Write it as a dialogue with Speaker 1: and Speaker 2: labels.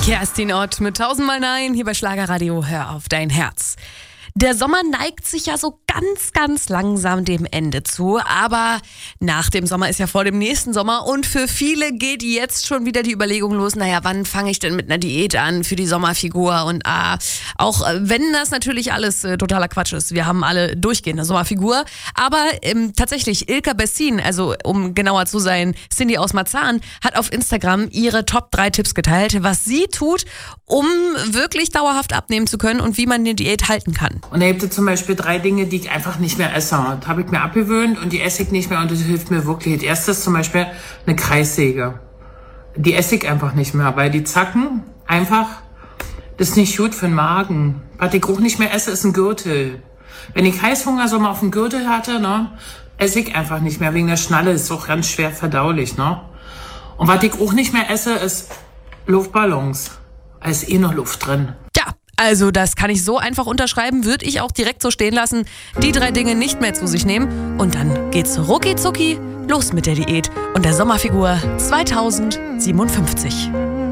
Speaker 1: Kerstin Ott mit 1000-mal Nein hier bei Schlagerradio. Hör auf dein Herz. Der Sommer neigt sich ja so ganz langsam dem Ende zu, aber nach dem Sommer ist ja vor dem nächsten Sommer und für viele geht jetzt schon wieder die Überlegung los, naja, wann fange ich denn mit einer Diät an für die Sommerfigur und auch wenn das natürlich alles totaler Quatsch ist, wir haben alle durchgehende Sommerfigur, aber tatsächlich Ilka Bessin, also um genauer zu sein, Cindy aus Marzahn, hat auf Instagram ihre Top 3 Tipps geteilt, was sie tut, um wirklich dauerhaft abnehmen zu können und wie man eine Diät halten kann.
Speaker 2: Und da gibt es zum Beispiel 3 Dinge, die ich einfach nicht mehr esse. Das habe ich mir abgewöhnt und die esse ich nicht mehr und das hilft mir wirklich. Das erste ist zum Beispiel eine Kreissäge. Die esse ich einfach nicht mehr, weil die Zacken einfach, das ist nicht gut für den Magen. Was ich auch nicht mehr esse, ist ein Gürtel. Wenn ich Heißhunger so mal auf den Gürtel hatte, ne, esse ich einfach nicht mehr. Wegen der Schnalle ist auch ganz schwer verdaulich. Ne? Und was ich auch nicht mehr esse, ist Luftballons. Da ist noch Luft drin.
Speaker 1: Also das kann ich so einfach unterschreiben, würde ich auch direkt so stehen lassen, die 3 Dinge nicht mehr zu sich nehmen und dann geht's rucki zucki los mit der Diät und der Sommerfigur 2057.